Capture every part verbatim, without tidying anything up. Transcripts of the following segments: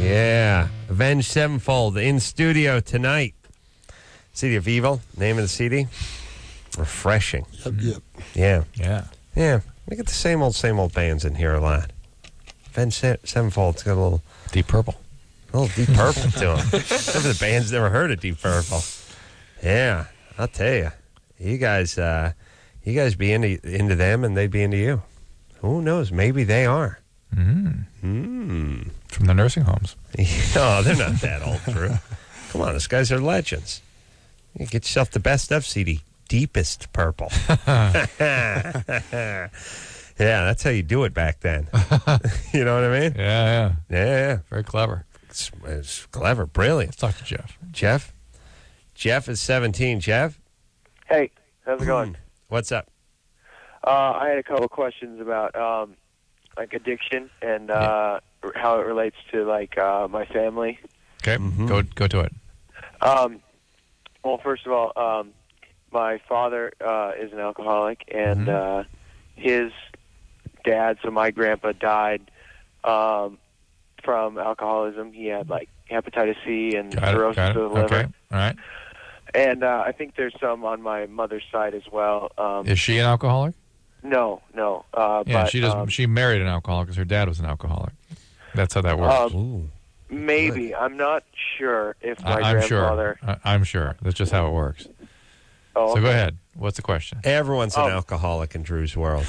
Yeah. Avenged Sevenfold in studio tonight. City of Evil, name of the C D. Refreshing. Yep, yep. Yeah. Yeah. Yeah. We get the same old, same old bands in here a lot. Avenged Se- Sevenfold's got a little, Deep Purple. a little Deep Purple to them. Some of the band's never heard of Deep Purple. Yeah. I'll tell you. You guys, uh, you guys be into, into them and they'd be into you. Who knows? Maybe they are. Mm. Hmm. From the nursing homes. No, they're not that old, Drew. Come on, these guys are legends. You get yourself the best of C D, Deepest Purple. Yeah, that's how you do it back then. You know what I mean? Yeah, yeah. Yeah, yeah. Very clever. It's, it's clever, brilliant. Let's talk to Jeff. Jeff? Jeff is seventeen. Jeff? Hey, how's it going? What's up? Uh, I had a couple questions about um, like addiction and uh, how it relates to like uh, my family. Okay, Mhm. go go to it. Um, well, first of all, um, my father uh, is an alcoholic, and Mhm. uh, his dad, so my grandpa, died um, from alcoholism. He had like hepatitis C and Got it, cirrhosis got it. of the liver. Okay, all right. And uh, I think there's some on my mother's side as well. Um, Is she an alcoholic? no, no. Uh, Yeah, but, she does. um, She married an alcoholic because her dad was an alcoholic. That's how that works. Um, Ooh. Maybe. I'm not sure if my I, I'm grandfather... sure. I, I'm sure. That's just how it works. Oh, So go okay. ahead. What's the question? Everyone's an Um, alcoholic in Drew's world.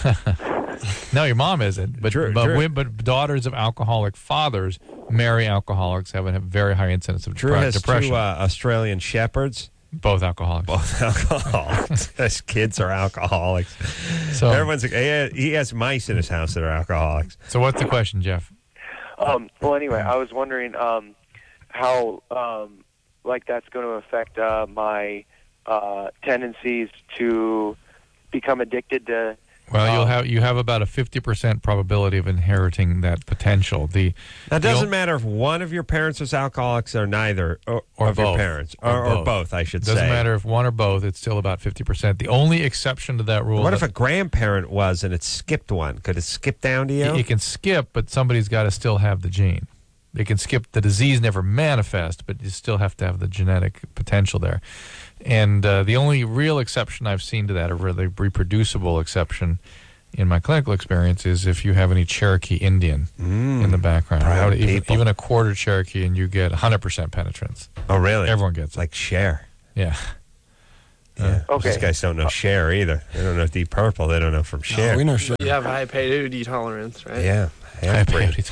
No, your mom isn't. But Drew- but, Drew- wi- but daughters of alcoholic fathers marry alcoholics, have a very high incidence of Drew depre- has depression. two uh, Australian shepherds. Both alcoholics. Both alcoholics. His kids are alcoholics. So, Everyone's he has, he has mice in his house that are alcoholics. so what's the question, Jeff? Um, well, anyway, I was wondering um, how, um, like, that's going to affect uh, my uh, tendencies to become addicted to... Well, you'll Um, have you have about a fifty percent probability of inheriting that potential. The Now, it the doesn't o- matter if one of your parents was alcoholics or neither, or, Or of your both. parents, Or or, or both. both, I should Doesn't say. matter if one or both. It's still about fifty percent. The only exception to that rule. What if that- a grandparent was and it skipped one? Could it skip down to you? It can skip, but somebody's got to still have the gene. It can skip. The disease never manifests, but you still have to have the genetic potential there. And uh, the only real exception I've seen to that, a really reproducible exception in my clinical experience, is if you have any Cherokee Indian in the background. proud even, people. even a quarter Cherokee, and you get one hundred percent penetrance. Oh, really? Everyone gets it. Like Cher. Yeah. Yeah. Okay. These guys don't know Cher either. They don't know Deep Purple. They don't know from Cher. No, we know shit. You have high peyote tolerance, right? Yeah. I Half pay breed.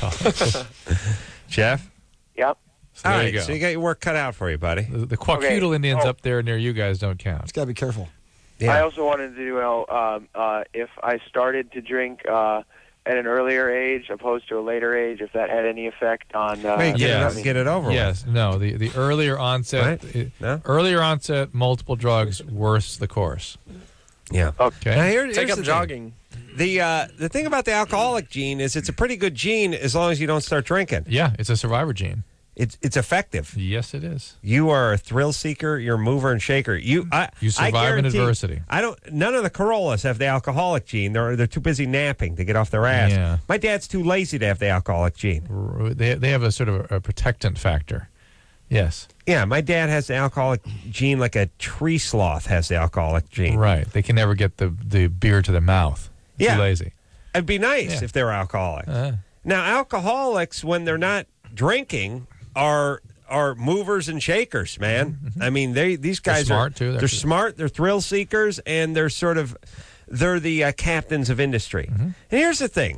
Jeff? Yep. So All there right, you go. so you got your work cut out for you, buddy. the the Quaquetal Okay. Indians Oh. up there near you guys don't count. Just gotta be careful. Yeah. I also wanted to know um, uh, if I started to drink uh, at an earlier age opposed to a later age, if that had any effect on... Uh, Hey, get, Yes. it, get it over Yes, no. The the earlier onset, Right? it- No? earlier onset, multiple drugs, worse the course. with. Yeah. Okay. Now, here- Take here's up the thing. jogging. The uh, the thing about the alcoholic gene is it's a pretty good gene as long as you don't start drinking. Yeah, it's a survivor gene. It's it's effective. Yes, it is. You are a thrill seeker. You're a mover and shaker. You I, You I survive in guarantee- adversity. I don't. None of the Corollas have the alcoholic gene. They're they're too busy napping to get off their ass. Yeah. My dad's too lazy to have the alcoholic gene. R- They they have a sort of a, a protectant factor. Yes, Yeah, my dad has the alcoholic gene like a tree sloth has the alcoholic gene. right. They can never get the, the beer to the mouth. Yeah. Too lazy. It'd be nice Yeah. if they were alcoholics. Uh, Now, alcoholics, when they're not drinking, are are movers and shakers, man. I mean, they these They're guys smart, are too. They're, They're- smart. They're thrill seekers, and they're sort of they're the uh, captains of industry. Mm-hmm. And here's the thing: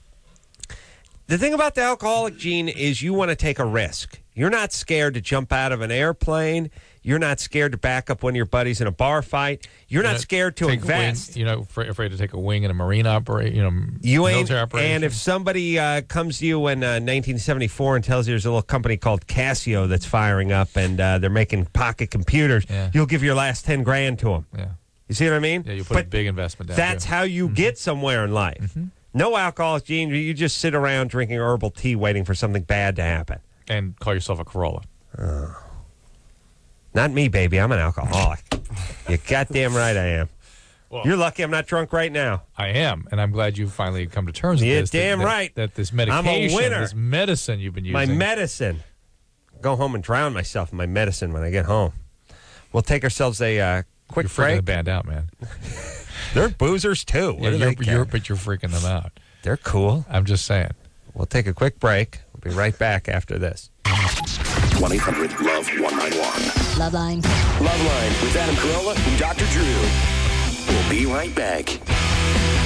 the thing about the alcoholic gene is you want to take a risk. You're not scared to jump out of an airplane. You're not scared to back up one of your buddies in a bar fight. You're not know, scared to take a wing- invest. You're not afraid, afraid to take a wing in a marine operation. You know, You ain't, military operation. and if somebody uh, comes to you in uh, nineteen seventy-four and tells you there's a little company called Casio that's firing up and uh, they're making pocket computers, Yeah. you'll give your last ten grand to them. yeah, You see what I mean? yeah, you put But a big investment down. that's too. how you get somewhere in life. No alcoholic gene. You just sit around drinking herbal tea waiting for something bad to happen. and call yourself a Corolla. Not me, baby. I'm an alcoholic. You're goddamn right I am. Well, You're lucky I'm not drunk right now. I am, and I'm glad you finally come to terms with You're this. damn that, right. That, that this I'm a medication, winner. this medicine you've been using. My medicine. Go home and drown myself in my medicine when I get home. We'll take ourselves a uh, quick You're freaking break. the band out, man. They're boozers, too. What Yeah, do you're, they care? you're, but you're freaking them out. They're cool. I'm just saying. We'll take a quick break. We'll be right back after this. one eight hundred love one nine one. Loveline. Loveline with Adam Carolla and Doctor Drew. We'll be right back.